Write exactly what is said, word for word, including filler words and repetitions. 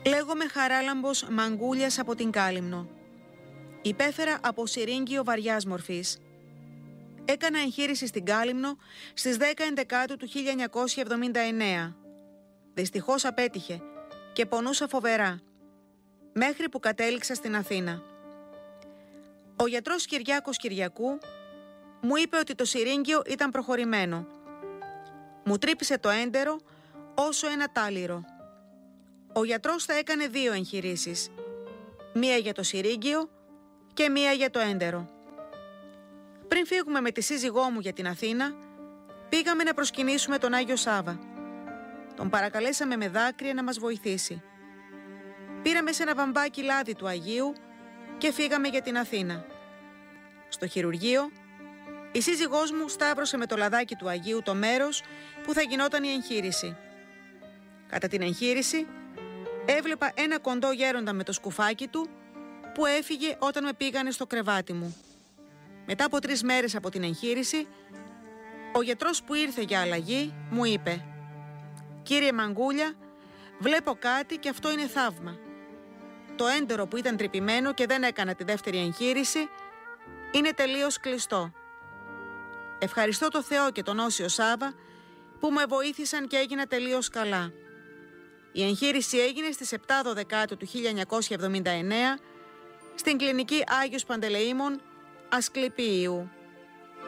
Λέγομαι Χαράλαμπος Μαγκούλιας από την Κάλυμνο. Υπέφερα από συρίγγιο βαριάς μορφής. Έκανα εγχείρηση στην Κάλυμνο στις δέκα Ενδεκάτου του χίλια εννιακόσια εβδομήντα εννέα. Δυστυχώς απέτυχε και πονούσα φοβερά, μέχρι που κατέληξα στην Αθήνα. Ο γιατρός Κυριάκος Κυριακού μου είπε ότι το συρίγγιο ήταν προχωρημένο. Μου τρύπησε το έντερο όσο ένα τάλιρο. Ο γιατρός θα έκανε δύο εγχειρήσεις, μία για το συρίγγιο και μία για το έντερο. Πριν φύγουμε με τη σύζυγό μου για την Αθήνα, πήγαμε να προσκυνήσουμε τον Άγιο Σάββα. Τον παρακαλέσαμε με δάκρυα να μας βοηθήσει. Πήραμε σε ένα βαμβάκι λάδι του Αγίου και φύγαμε για την Αθήνα. Στο χειρουργείο, η σύζυγός μου σταύρωσε με το λαδάκι του Αγίου το μέρος που θα γινόταν η εγχείρηση. Κατά την εγχείρηση, έβλεπα ένα κοντό γέροντα με το σκουφάκι του που έφυγε όταν με πήγανε στο κρεβάτι μου. Μετά από τρεις μέρες από την εγχείρηση, ο γιατρός που ήρθε για αλλαγή μου είπε: «Κύριε Μαγκούλια, βλέπω κάτι και αυτό είναι θαύμα. Το έντερο που ήταν τρυπημένο και δεν έκανα τη δεύτερη εγχείρηση είναι τελείως κλειστό. Ευχαριστώ το Θεό και τον Όσιο Σάββα που με βοήθησαν και έγινα τελείως καλά». Η εγχείρηση έγινε στις επτά Δωδεκάτου του χίλια εννιακόσια εβδομήντα εννέα στην κλινική Άγιος Παντελεήμων Ασκληπίου.